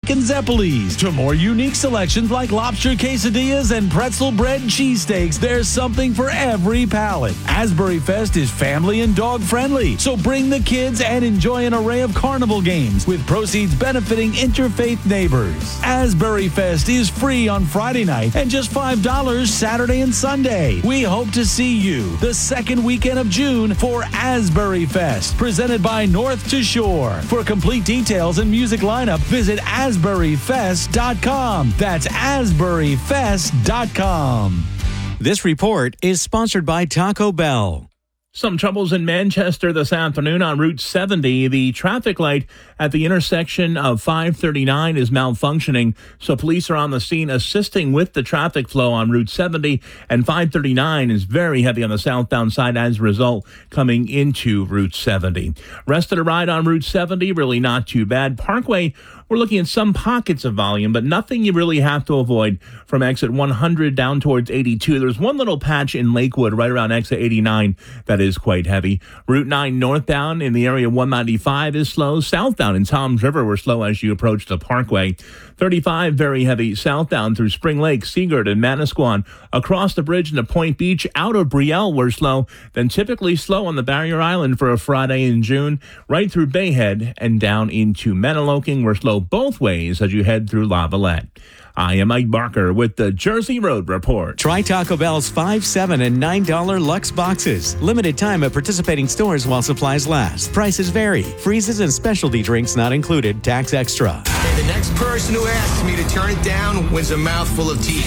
and Zeppelis. To more unique selections like lobster quesadillas and pretzel bread cheesesteaks, there's something for every palate. Asbury Fest is family and dog friendly, so bring the kids and enjoy an array of carnival games with proceeds benefiting interfaith neighbors. Asbury Fest is free on Friday night and just $5 Saturday and Sunday. We hope to see you the second weekend of June for Asbury Fest, presented by North to Shore. For complete details and music lineup, visit asburyfest.com. That's asburyfest.com. This report is sponsored by Taco Bell. Some troubles in Manchester this afternoon on Route 70. The traffic light at the intersection of 539 is malfunctioning, so police are on the scene assisting with the traffic flow on Route 70, and 539 is very heavy on the southbound side as a result coming into Route 70. Rest of the ride on Route 70, really not too bad. Parkway, we're looking at some pockets of volume, but nothing you really have to avoid from exit 100 down towards 82. There's one little patch in Lakewood right around exit 89 that is quite heavy. Route 9 northbound in the area of 195 is slow. Southbound in Toms River, we're slow as you approach the Parkway. 35 very heavy southbound through Spring Lake, Seagard, and Manasquan. Across the bridge into Point Beach, out of Brielle, we're slow. Then typically slow on the Barrier Island for a Friday in June. Right through Bayhead and down into Menaloking, we're slow both ways as you head through Lavalette. I am Mike Barker with the Jersey Road Report. Try Taco Bell's $5, $7, and $9 Lux boxes. Limited time at participating stores while supplies last. Prices vary. Freezes and specialty drinks not included. Tax extra. And the next person who asks me to turn it down wins a mouthful of teeth.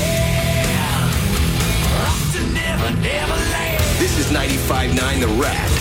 This is 95.9 The Rap.